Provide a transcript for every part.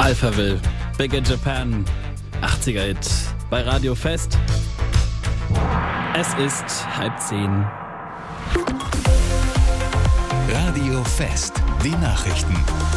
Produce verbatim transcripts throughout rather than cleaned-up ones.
Alphaville, Big in Japan, achtziger-Hit bei Radio Fest. Es ist halb zehn. Radio Fest, die Nachrichten.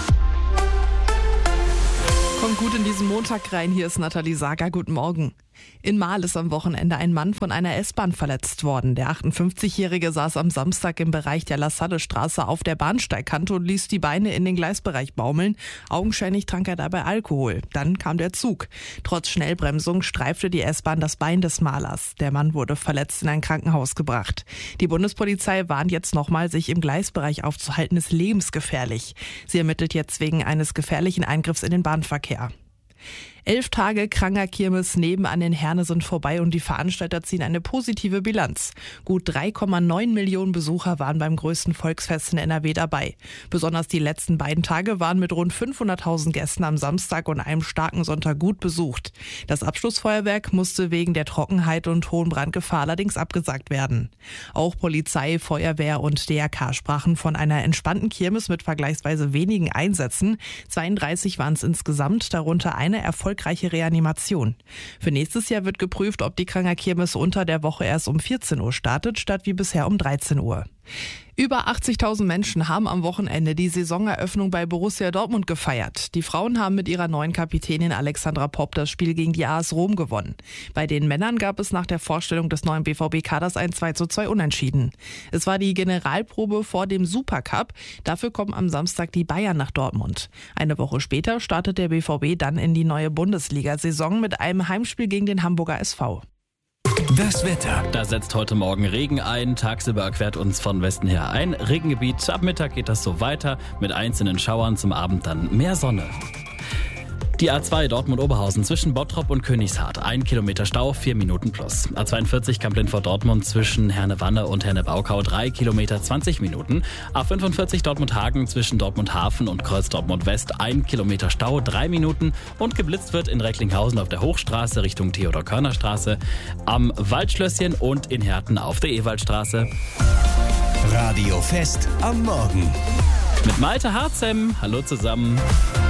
Kommt gut in diesen Montag rein, hier ist Nathalie Sager, guten Morgen. In Marl ist am Wochenende ein Mann von einer S-Bahn verletzt worden. Der achtundfünfzigjährige saß am Samstag im Bereich der Lassalle-Straße auf der Bahnsteigkante und ließ die Beine in den Gleisbereich baumeln. Augenscheinlich trank er dabei Alkohol. Dann kam der Zug. Trotz Schnellbremsung streifte die S-Bahn das Bein des Malers. Der Mann wurde verletzt in ein Krankenhaus gebracht. Die Bundespolizei warnt jetzt nochmal, sich im Gleisbereich aufzuhalten, ist lebensgefährlich. Sie ermittelt jetzt wegen eines gefährlichen Eingriffs in den Bahnverkehr. Elf Tage Kranger Kirmes nebenan in Herne sind vorbei und die Veranstalter ziehen eine positive Bilanz. Gut drei Komma neun Millionen Besucher waren beim größten Volksfest in N R W dabei. Besonders die letzten beiden Tage waren mit rund fünfhunderttausend Gästen am Samstag und einem starken Sonntag gut besucht. Das Abschlussfeuerwerk musste wegen der Trockenheit und hohen Brandgefahr allerdings abgesagt werden. Auch Polizei, Feuerwehr und D R K sprachen von einer entspannten Kirmes mit vergleichsweise wenigen Einsätzen. zweiunddreißig waren es insgesamt, darunter eine erfolgreiche Reanimation. Für nächstes Jahr wird geprüft, ob die Kranger Kirmes unter der Woche erst um vierzehn Uhr startet, statt wie bisher um dreizehn Uhr. Über achtzigtausend Menschen haben am Wochenende die Saisoneröffnung bei Borussia Dortmund gefeiert. Die Frauen haben mit ihrer neuen Kapitänin Alexandra Popp das Spiel gegen die A S Rom gewonnen. Bei den Männern gab es nach der Vorstellung des neuen B V B-Kaders ein zwei zu zwei Unentschieden. Es war die Generalprobe vor dem Supercup. Dafür kommen am Samstag die Bayern nach Dortmund. Eine Woche später startet der B V B dann in die neue Bundesliga-Saison mit einem Heimspiel gegen den Hamburger S V. Das Wetter. Da setzt heute Morgen Regen ein. Tagsüber quert uns von Westen her ein Regengebiet. Ab Mittag geht das so weiter mit einzelnen Schauern, zum Abend dann mehr Sonne. Die A zwei Dortmund-Oberhausen zwischen Bottrop und Königshardt. Ein Kilometer Stau, vier Minuten plus. A zweiundvierzig Kamp-Lindfort-Dortmund zwischen Herne-Wanne und Herne-Baukau. Drei Kilometer, zwanzig Minuten. A fünfundvierzig Dortmund-Hagen zwischen Dortmund-Hafen und Kreuz Dortmund-West. Ein Kilometer Stau, drei Minuten. Und geblitzt wird in Recklinghausen auf der Hochstraße Richtung Theodor-Körner-Straße. Am Waldschlösschen und in Herten auf der Ewaldstraße. Radio Fest am Morgen. Mit Malte Harzem. Hallo zusammen.